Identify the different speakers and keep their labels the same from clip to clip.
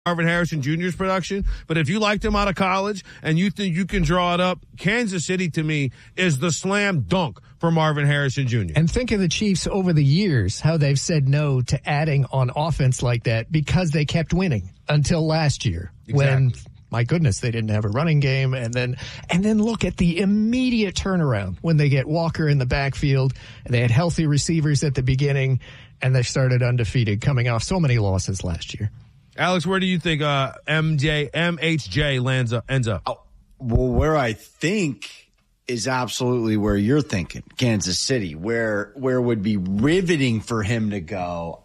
Speaker 1: Marvin Harrison Jr.'s production, but if you liked him out of college and you think you can draw it up, Kansas City to me is the slam dunk for Marvin Harrison Jr.
Speaker 2: And think of the Chiefs over the years, how they've said no to adding on offense like that because they kept winning until last year when, my goodness, they didn't have a running game. And then look at the immediate turnaround when they get Walker in the backfield and they had healthy receivers at the beginning and they started undefeated coming off so many losses last year.
Speaker 1: Alex, where do you think MHJ ends up?
Speaker 3: Oh, well, where I think is absolutely where you're thinking, Kansas City, where would be riveting for him to go.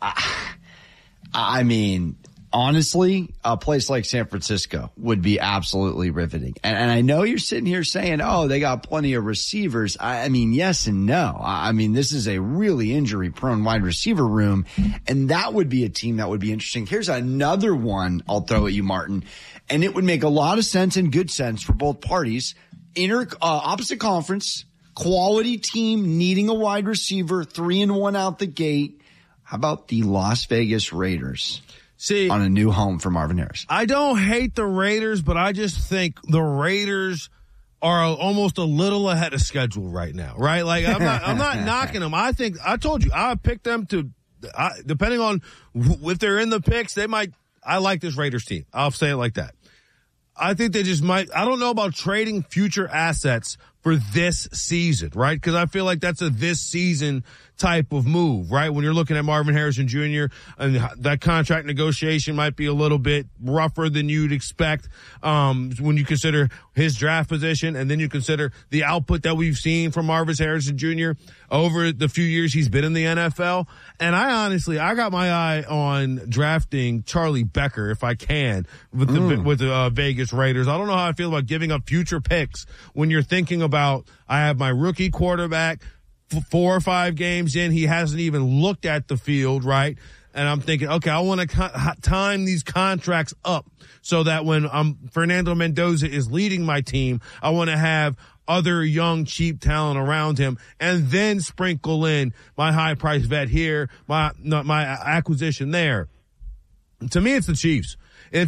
Speaker 3: I mean, honestly, a place like San Francisco would be absolutely riveting. And I know you're sitting here saying, oh, they got plenty of receivers. I mean, yes and no. I mean, this is a really injury-prone wide receiver room, and that would be a team that would be interesting. Here's another one I'll throw at you, Martin, and it would make a lot of sense and good sense for both parties. Opposite conference, quality team needing a wide receiver, 3-1 out the gate. How about the Las Vegas Raiders?
Speaker 1: See,
Speaker 3: on a new home for Marvin Harris.
Speaker 1: I don't hate the Raiders, but I just think the Raiders are almost a little ahead of schedule right now, right? Like I'm not knocking them. I think I told you I picked them to, depending on if they're in the picks, they might. I like this Raiders team. I'll say it like that. I think they just might. I don't know about trading future assets for this season, right? Because I feel like that's a this season type of move, right? When you're looking at Marvin Harrison Jr. and that contract negotiation might be a little bit rougher than you'd expect, when you consider his draft position and then you consider the output that we've seen from Marvin Harrison Jr. over the few years he's been in the NFL. And I got my eye on drafting Charlie Becker if I can with the Vegas Raiders. I don't know how I feel about giving up future picks when you're thinking about, I have my rookie quarterback, 4 or 5 games in, he hasn't even looked at the field, right? And I'm thinking, okay, I want to time these contracts up so that when Fernando Mendoza is leading my team, I want to have other young, cheap talent around him and then sprinkle in my high-priced vet here, my acquisition there. To me, it's the Chiefs.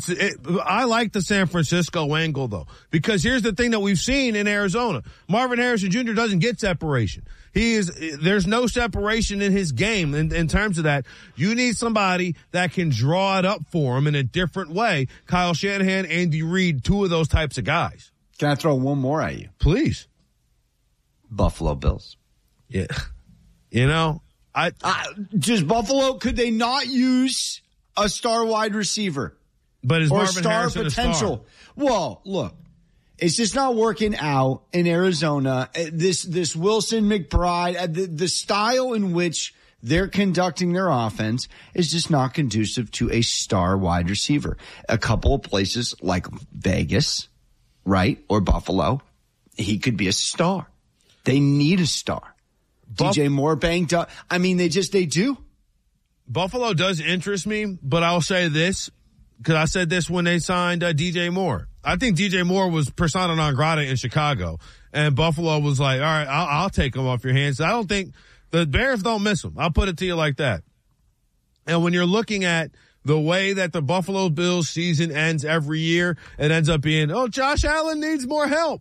Speaker 1: I like the San Francisco angle though, because here's the thing that we've seen in Arizona. Marvin Harrison Jr. doesn't get separation. There's no separation in his game in terms of that. You need somebody that can draw it up for him in a different way. Kyle Shanahan, Andy Reid, 2 of those types of guys.
Speaker 3: Can I throw one more at you?
Speaker 1: Please.
Speaker 3: Buffalo Bills.
Speaker 1: Yeah. You know,
Speaker 3: just Buffalo, could they not use a star wide receiver?
Speaker 1: But is
Speaker 3: or
Speaker 1: Marvin
Speaker 3: star
Speaker 1: Harrison
Speaker 3: potential?
Speaker 1: A star?
Speaker 3: Well, look, it's just not working out in Arizona. This Wilson McBride, the style in which they're conducting their offense is just not conducive to a star wide receiver. A couple of places like Vegas, right, or Buffalo, he could be a star. They need a star. DJ Moore banged up. I mean, they do.
Speaker 1: Buffalo does interest me, but I'll say this. Because I said this when they signed DJ Moore. I think DJ Moore was persona non grata in Chicago. And Buffalo was like, all right, I'll take him off your hands. I don't think the Bears don't miss him. I'll put it to you like that. And when you're looking at the way that the Buffalo Bills season ends every year, it ends up being, Josh Allen needs more help.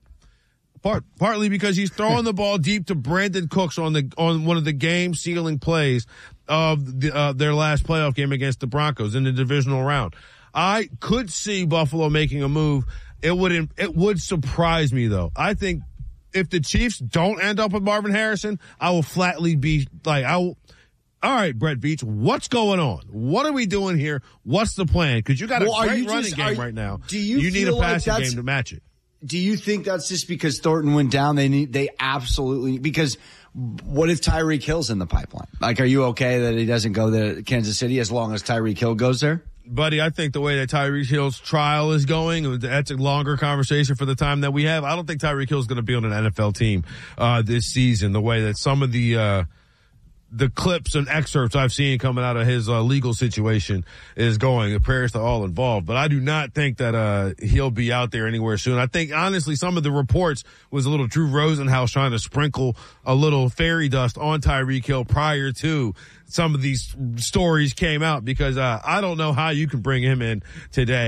Speaker 1: Partly because he's throwing the ball deep to Brandon Cooks on one of the game-sealing plays of their last playoff game against the Broncos in the divisional round. I could see Buffalo making a move. It would surprise me though. I think if the Chiefs don't end up with Marvin Harrison, I will flatly be like, all right, Brett Veach, what's going on? What are we doing here? What's the plan? Because you got a great running game right now. You need a passing game to match it.
Speaker 3: Do you think that's just because Thornton went down? They absolutely, because what if Tyreek Hill's in the pipeline? Like, are you okay that he doesn't go to Kansas City as long as Tyreek Hill goes there?
Speaker 1: Buddy, I think the way that Tyreek Hill's trial is going, that's a longer conversation for the time that we have. I don't think Tyreek Hill's going to be on an NFL team this season, the way that some of the the clips and excerpts I've seen coming out of his legal situation is going. Prayers to all involved. But I do not think that he'll be out there anywhere soon. I think, honestly, some of the reports was a little Drew Rosenhaus trying to sprinkle a little fairy dust on Tyreek Hill prior to some of these stories came out, because I don't know how you can bring him in today